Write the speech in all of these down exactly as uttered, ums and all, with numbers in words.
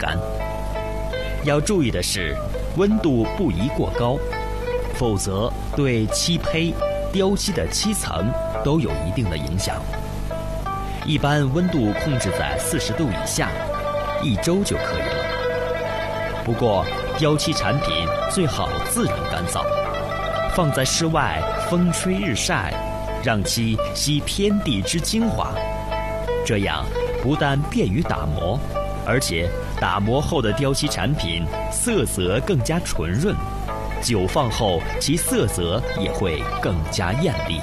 干。要注意的是，温度不宜过高，否则对漆胚、雕漆的漆层都有一定的影响。一般温度控制在四十度以下，一周就可以了。不过，雕漆产品最好自然干燥，放在室外风吹日晒，让漆吸天地之精华。这样不但便于打磨，而且打磨后的雕漆产品色泽更加纯润，久放后其色泽也会更加艳丽。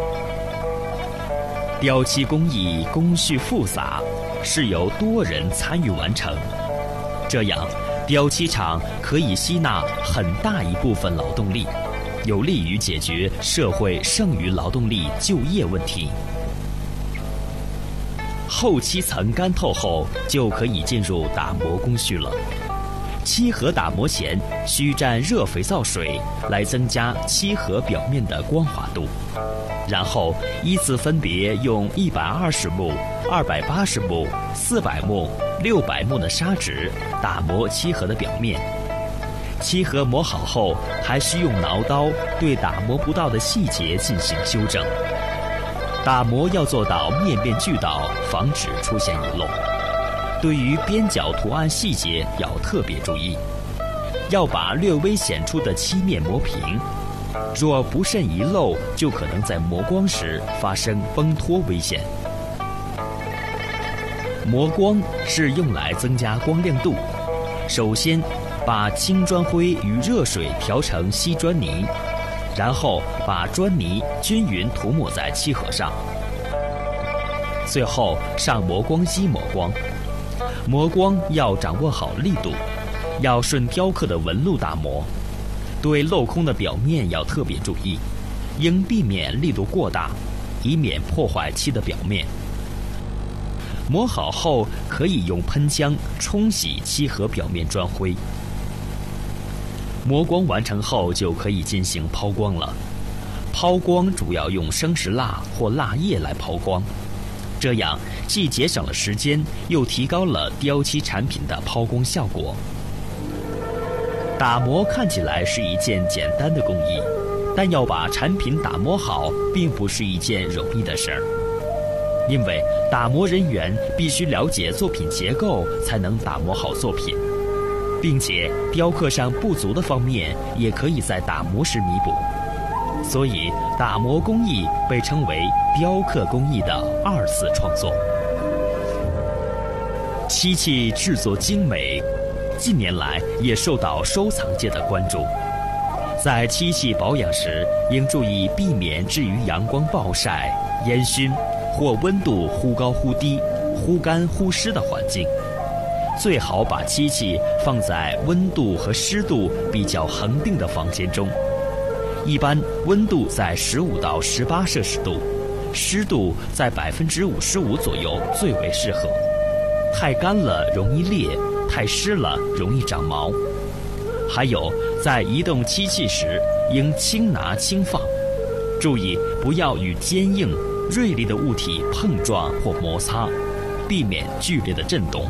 雕漆工艺工序复杂，是由多人参与完成，这样雕漆厂可以吸纳很大一部分劳动力，有利于解决社会剩余劳动力就业问题。后漆层干透后，就可以进入打磨工序了。漆盒打磨前，需蘸热肥皂水来增加漆盒表面的光滑度，然后依次分别用一百二十目、二百八十目、四百目、六百目的砂纸打磨漆盒的表面。漆盒磨好后，还需用挠刀对打磨不到的细节进行修正。打磨要做到面面俱到，防止出现遗漏。对于边角图案细节要特别注意，要把略微显出的漆面磨平。若不慎遗漏，就可能在磨光时发生崩脱危险。磨光是用来增加光亮度。首先，把青砖灰与热水调成稀砖泥，然后把砖泥均匀涂抹在漆盒上，最后上磨光机磨光。磨光要掌握好力度，要顺雕刻的纹路打磨。对镂空的表面要特别注意，应避免力度过大，以免破坏漆的表面。磨好后，可以用喷枪冲洗漆盒表面砖灰。磨光完成后，就可以进行抛光了。抛光主要用生石蜡或蜡液来抛光，这样既节省了时间，又提高了雕漆产品的抛光效果。打磨看起来是一件简单的工艺，但要把产品打磨好，并不是一件容易的事儿。因为打磨人员必须了解作品结构，才能打磨好作品，并且雕刻上不足的方面也可以在打磨时弥补。所以打磨工艺被称为雕刻工艺的二次创作。漆器制作精美，近年来也受到收藏界的关注。在漆器保养时，应注意避免置于阳光暴晒、烟熏或温度忽高忽低、忽干忽湿的环境。最好把漆器放在温度和湿度比较恒定的房间中，一般温度在十五到十八摄氏度，湿度在百分之五十五左右最为适合。太干了容易裂，太湿了容易长毛。还有，在移动漆器时，应轻拿轻放，注意不要与坚硬、锐利的物体碰撞或摩擦，避免剧烈的震动。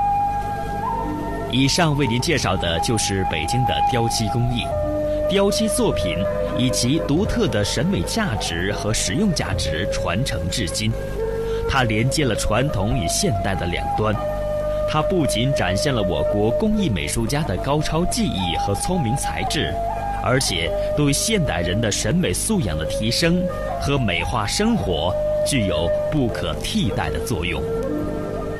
以上为您介绍的就是北京的雕漆工艺，雕漆作品以其独特的审美价值和实用价值传承至今。它连接了传统与现代的两端，它不仅展现了我国工艺美术家的高超技艺和聪明才智，而且对现代人的审美素养的提升和美化生活具有不可替代的作用。